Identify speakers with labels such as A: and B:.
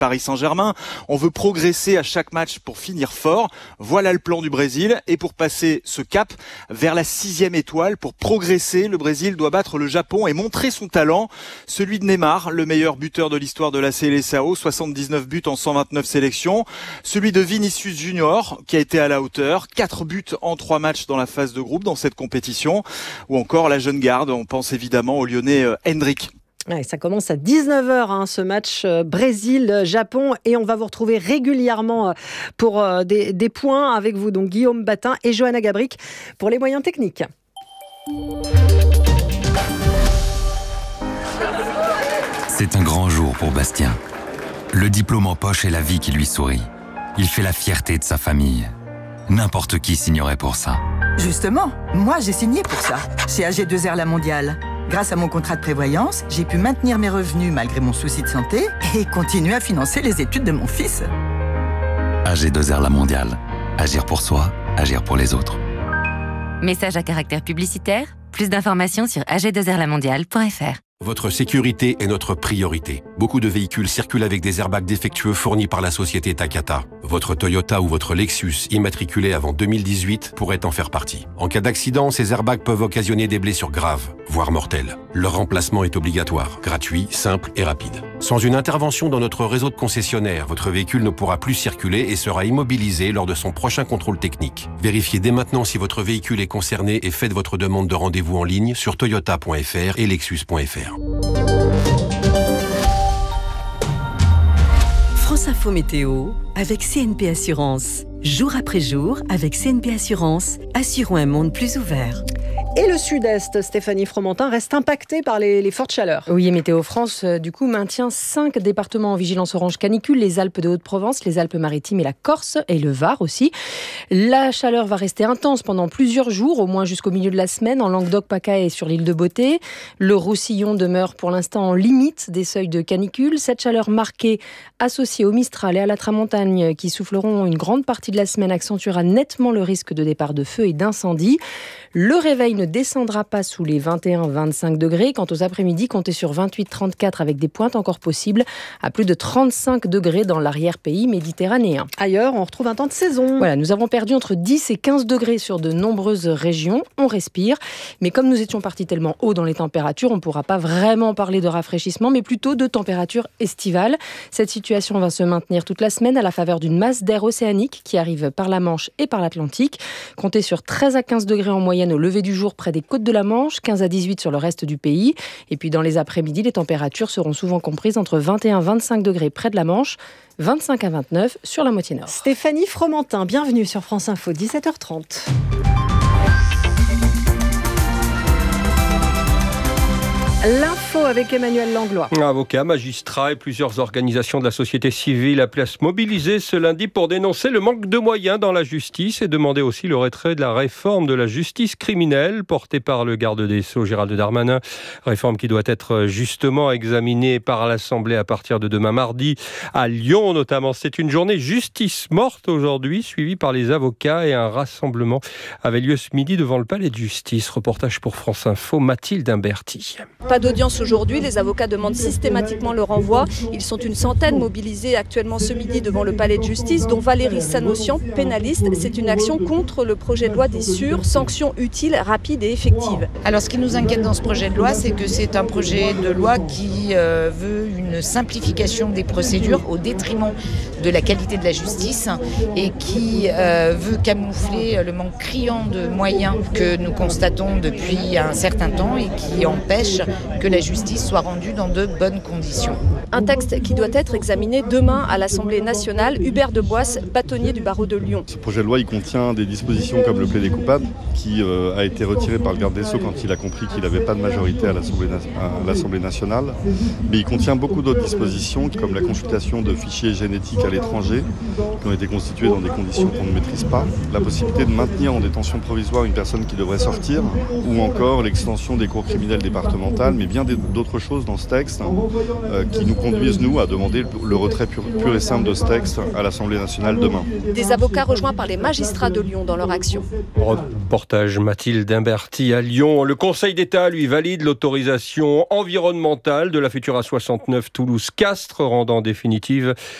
A: Paris Saint-Germain. On veut progresser à chaque match pour finir fort. Voilà le plan du Brésil. Et pour passer ce cap vers la 6e étoile, pour progresser, le Brésil doit battre le Japon et montrer son talent. Celui de Neymar, le meilleur buteur de l'histoire de la Seleção, 79 buts en 129 sélections. Celui de Vinicius Junior, qui a été à la hauteur, 4 buts en 3 matchs dans la phase de groupe dans cette compétition. Ou encore la jeune garde, on pense évidemment au Lyonnais Hendrick.
B: Ouais, ça commence à 19h, ce match Brésil-Japon, et on va vous retrouver régulièrement pour des points avec vous, donc Guillaume Batin et Johanna Gabric pour les moyens techniques.
C: C'est un grand jour pour Bastien. Le diplôme en poche et la vie qui lui sourit. Il fait la fierté de sa famille. N'importe qui signerait pour ça.
D: Justement, moi j'ai signé pour ça, chez AG2R La Mondiale. Grâce à mon contrat de prévoyance, j'ai pu maintenir mes revenus malgré mon souci de santé et continuer à financer les études de mon fils.
C: AG2R La Mondiale. Agir pour soi, agir pour les autres.
E: Message à caractère publicitaire. Plus d'informations sur ag2rlamondiale.fr.
F: Votre sécurité est notre priorité. Beaucoup de véhicules circulent avec des airbags défectueux fournis par la société Takata. Votre Toyota ou votre Lexus immatriculé avant 2018 pourrait en faire partie. En cas d'accident, ces airbags peuvent occasionner des blessures graves, voire mortelles. Leur remplacement est obligatoire, gratuit, simple et rapide. Sans une intervention dans notre réseau de concessionnaires, votre véhicule ne pourra plus circuler et sera immobilisé lors de son prochain contrôle technique. Vérifiez dès maintenant si votre véhicule est concerné et faites votre demande de rendez-vous en ligne sur toyota.fr et lexus.fr.
G: France Info Météo avec CNP Assurance. Jour après jour, avec CNP Assurance, assurons un monde plus ouvert.
B: Et le sud-est, Stéphanie Fromentin, reste impacté par les fortes chaleurs. Oui, et Météo France, du coup, maintient 5 départements en vigilance orange canicule, les Alpes de Haute-Provence, les Alpes-Maritimes et la Corse, et le Var aussi. La chaleur va rester intense pendant plusieurs jours, au moins jusqu'au milieu de la semaine, en Languedoc-Pacay et sur l'île de Beauté. Le Roussillon demeure pour l'instant en limite des seuils de canicule. Cette chaleur marquée, associée au Mistral et à la Tramontagne, qui souffleront une grande partie de la semaine, accentuera nettement le risque de départ de feu et d'incendie. Le réveil ne descendra pas sous les 21-25 degrés. Quant aux après-midi, comptez sur 28-34 avec des pointes encore possibles à plus de 35 degrés dans l'arrière-pays méditerranéen. Ailleurs, on retrouve un temps de saison. Voilà, nous avons perdu entre 10 et 15 degrés sur de nombreuses régions. On respire. Mais comme nous étions partis tellement haut dans les températures, on ne pourra pas vraiment parler de rafraîchissement, mais plutôt de température estivale. Cette situation va se maintenir toute la semaine à la faveur d'une masse d'air océanique qui arrive par la Manche et par l'Atlantique. Comptez sur 13 à 15 degrés en moyenne au lever du jour près des côtes de la Manche, 15 à 18 sur le reste du pays. Et puis dans les après-midi, les températures seront souvent comprises entre 21 et 25 degrés près de la Manche, 25 à 29 sur la moitié nord. Stéphanie Fromentin, bienvenue sur France Info, 17h30. L'info avec Emmanuel Langlois.
H: Avocats, magistrats et plusieurs organisations de la société civile appelées à se mobiliser ce lundi pour dénoncer le manque de moyens dans la justice et demander aussi le retrait de la réforme de la justice criminelle portée par le garde des Sceaux Gérald Darmanin. Réforme qui doit être justement examinée par l'Assemblée à partir de demain mardi à Lyon notamment. C'est une journée justice morte aujourd'hui, suivie par les avocats, et un rassemblement avait lieu ce midi devant le palais de justice. Reportage pour France Info, Mathilde Imberti.
I: Pas d'audience aujourd'hui, les avocats demandent systématiquement le renvoi. Ils sont une centaine mobilisés actuellement ce midi devant le palais de justice, dont Valérie Sanossian, pénaliste. C'est une action contre le projet de loi des sûrs, sanctions utiles, rapides et effectives.
J: Alors ce qui nous inquiète dans ce projet de loi, c'est que c'est un projet de loi qui veut une simplification des procédures au détriment de la qualité de la justice et qui veut camoufler le manque criant de moyens que nous constatons depuis un certain temps et qui empêche que la justice soit rendue dans de bonnes conditions.
I: Un texte qui doit être examiné demain à l'Assemblée nationale. Hubert de Boisse, bâtonnier du barreau de Lyon.
K: Ce projet de loi, il contient des dispositions comme le plaidé coupable, qui a été retiré par le garde des Sceaux quand il a compris qu'il n'avait pas de majorité à l'Assemblée nationale. Mais il contient beaucoup d'autres dispositions, comme la consultation de fichiers génétiques à l'étranger, qui ont été constitués dans des conditions qu'on ne maîtrise pas, la possibilité de maintenir en détention provisoire une personne qui devrait sortir, ou encore l'extension des cours criminelles départementales nationale, mais bien d'autres choses dans ce texte qui nous conduisent, nous, à demander le retrait pur et simple de ce texte à l'Assemblée nationale demain.
I: Des avocats rejoints par les magistrats de Lyon dans leur action.
H: Reportage Mathilde Imberti à Lyon. Le Conseil d'État, lui, valide l'autorisation environnementale de la future A69 Toulouse-Castres, rendant définitive